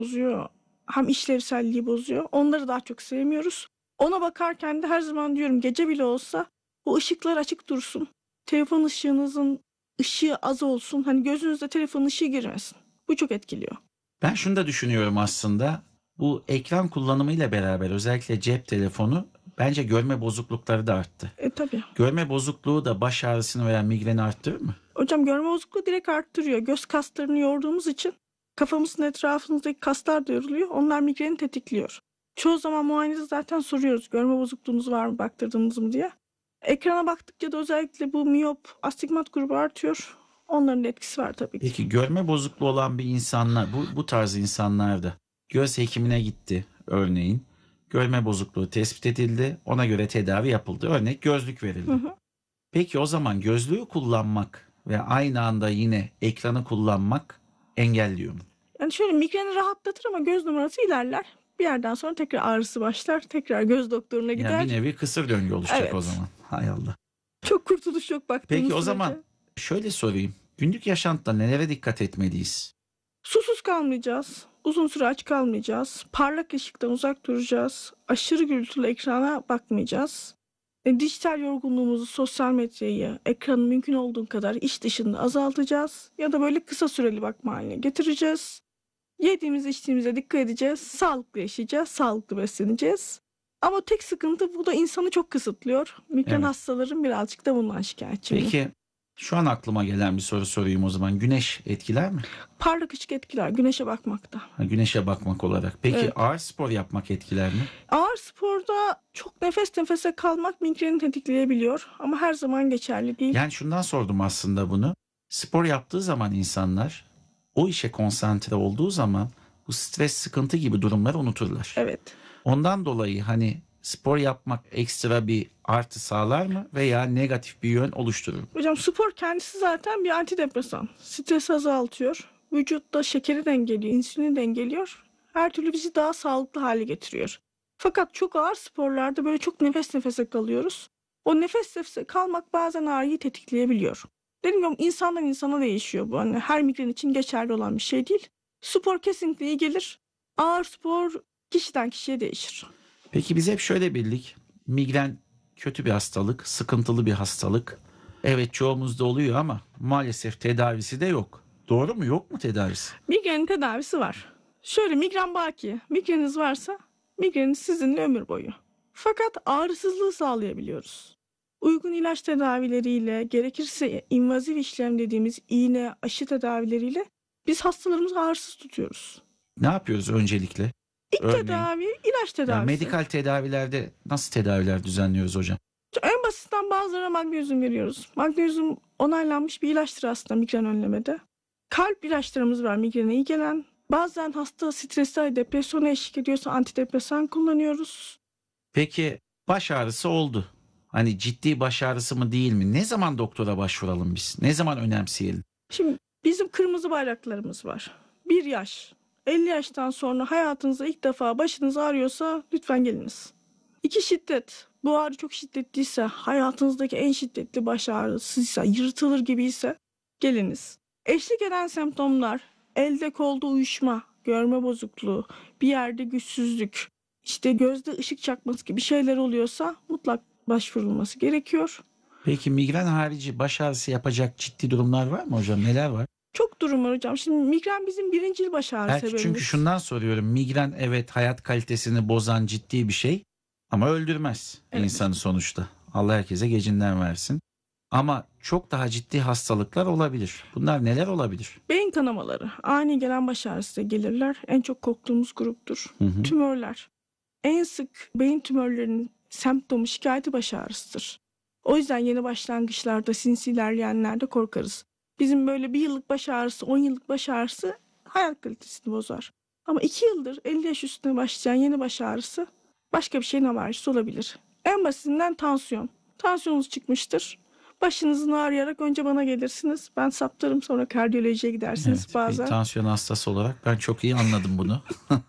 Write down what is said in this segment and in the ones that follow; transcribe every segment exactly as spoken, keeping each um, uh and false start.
bozuyor, hem işlevselliği bozuyor. Onları daha çok sevmiyoruz. Ona bakarken de her zaman diyorum gece bile olsa bu ışıklar açık dursun. Telefon ışığınızın ışığı az olsun. Hani gözünüzde telefon ışığı girmesin. Bu çok etkiliyor. Ben şunu da düşünüyorum aslında. Bu ekran kullanımıyla beraber özellikle cep telefonu bence görme bozuklukları da arttı. E tabii. Görme bozukluğu da baş ağrısını veya migreni arttırır mı? Hocam görme bozukluğu direkt arttırıyor. Göz kaslarını yorduğumuz için kafamızın etrafındaki kaslar da yoruluyor. Onlar migreni tetikliyor. Çoğu zaman muayenede zaten soruyoruz görme bozukluğunuz var mı, baktırdınız mı diye. Ekrana baktıkça da özellikle bu miyop, astigmat grubu artıyor. Onların da etkisi var tabii ki. Peki görme bozukluğu olan bir insanlar, bu, bu tarz insanlarda göz hekimine gitti örneğin. Görme bozukluğu tespit edildi. Ona göre tedavi yapıldı. Örnek gözlük verildi. Hı hı. Peki o zaman gözlüğü kullanmak ve aynı anda yine ekranı kullanmak engelliyor mu? Yani şöyle migreni rahatlatır ama göz numarası ilerler. Bir yerden sonra tekrar ağrısı başlar. Tekrar göz doktoruna gider. Yani bir nevi kısır döngü oluşacak Evet. o zaman. Hay Allah. Çok kurtuluş yok baktığımız Peki o sürece. zaman şöyle sorayım. Günlük yaşantıda nelere dikkat etmeliyiz? Susuz kalmayacağız. Uzun süre aç kalmayacağız. Parlak ışıktan uzak duracağız. Aşırı gürültülü ekrana bakmayacağız. E, dijital yorgunluğumuzu, sosyal medyayı, ekranı mümkün olduğu kadar iş dışında azaltacağız. Ya da böyle kısa süreli bakma haline getireceğiz. Yediğimiz içtiğimize dikkat edeceğiz. Sağlıklı yaşayacağız. Sağlıklı besleneceğiz. Ama tek sıkıntı bu da insanı çok kısıtlıyor. Migren Evet. hastaların birazcık da bundan şikayetçiyim. Peki şu an aklıma gelen bir soru sorayım o zaman. Güneş etkiler mi? Parlak ışık etkiler güneşe bakmakta. Ha, güneşe bakmak olarak. Peki Evet. ağır spor yapmak etkiler mi? Ağır sporda çok nefes nefese kalmak migreni tetikleyebiliyor. Ama her zaman geçerli değil. Yani şundan sordum aslında bunu. Spor yaptığı zaman insanlar o işe konsantre olduğu zaman bu stres, sıkıntı gibi durumları unuturlar. Evet. Ondan dolayı hani spor yapmak ekstra bir artı sağlar mı veya negatif bir yön oluşturur mu? Hocam spor kendisi zaten bir antidepresan. Stresi azaltıyor. Vücutta şekeri dengeliyor, insülini dengeliyor. Her türlü bizi daha sağlıklı hale getiriyor. Fakat çok ağır sporlarda böyle çok nefes nefese kalıyoruz. O nefes nefese kalmak bazen ağrıyı tetikleyebiliyor. Dediğim gibi insandan insana değişiyor bu. Hani her migren için geçerli olan bir şey değil. Spor kesinlikle iyi gelir. Ağır spor kişiden kişiye değişir. Peki biz hep şöyle bildik. Migren kötü bir hastalık, sıkıntılı bir hastalık. Evet çoğumuzda oluyor ama maalesef tedavisi de yok. Doğru mu? Yok mu tedavisi? Migrenin tedavisi var. Şöyle migren baki. Migreniniz varsa migreniniz sizinle ömür boyu. Fakat ağrısızlığı sağlayabiliyoruz. Uygun ilaç tedavileriyle, gerekirse invazif işlem dediğimiz iğne, aşı tedavileriyle biz hastalarımızı ağrısız tutuyoruz. Ne yapıyoruz öncelikle? İlk Örneğin, tedavi ilaç yani tedavisi. medikal tedavilerde nasıl tedaviler düzenliyoruz hocam? En basitten bazılarına magnezyum veriyoruz. Magnezyum onaylanmış bir ilaçtır aslında migren önlemede. Kalp ilaçlarımız var migrene iyi gelen. Bazen hasta stresli depresyona eşlik ediyorsa antidepresan kullanıyoruz. Peki baş ağrısı oldu. Hani ciddi baş ağrısı mı değil mi? Ne zaman doktora başvuralım biz? Ne zaman önemseyelim? Şimdi bizim kırmızı bayraklarımız var. Bir yaş, elli yaştan sonra hayatınızda ilk defa başınız ağrıyorsa lütfen geliniz. İki şiddet. Bu ağrı çok şiddetliyse, hayatınızdaki en şiddetli baş ağrısıysa, yırtılır gibiyse geliniz. Eşlik eden semptomlar, elde kolda uyuşma, görme bozukluğu, bir yerde güçsüzlük, işte gözde ışık çakması gibi şeyler oluyorsa mutlak başvurulması gerekiyor. Peki migren harici baş ağrısı yapacak ciddi durumlar var mı hocam? Neler var? Çok durum var hocam. Şimdi migren bizim birincil baş ağrı Belki sebebimiz. çünkü şundan soruyorum. Migren evet hayat kalitesini bozan ciddi bir şey ama öldürmez Evet. insanı sonuçta. Allah herkese gecinden versin. Ama çok daha ciddi hastalıklar olabilir. Bunlar neler olabilir? Beyin kanamaları, ani gelen baş ağrısı da gelirler. En çok korktuğumuz gruptur. Hı hı. Tümörler. En sık beyin tümörlerinin semptomu şikayeti baş ağrısıdır. O yüzden yeni başlangıçlarda, sinsi ilerleyenlerde korkarız. Bizim böyle bir yıllık baş ağrısı, on yıllık baş ağrısı hayat kalitesini bozar. Ama iki yıldır elli yaş üstüne başlayan yeni baş ağrısı başka bir şeyin habercisi olabilir. En basitinden tansiyon. Tansiyonunuz çıkmıştır. Başınızın ağrıyarak önce bana gelirsiniz. Ben saptarım, sonra kardiyolojiye gidersiniz Evet, bazen. bir tansiyon hastası olarak ben çok iyi anladım bunu.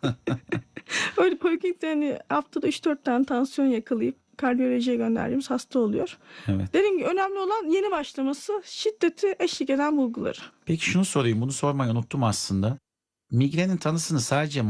Öyle poliklinikte hani haftada üç dört tane tansiyon yakalayıp kardiyolojiye gönderdiğimiz hasta oluyor. Evet. Dediğim gibi önemli olan yeni başlaması, şiddeti eşlik eden bulguları. Peki şunu sorayım, bunu sormayı unuttum aslında. migrenin tanısını sadece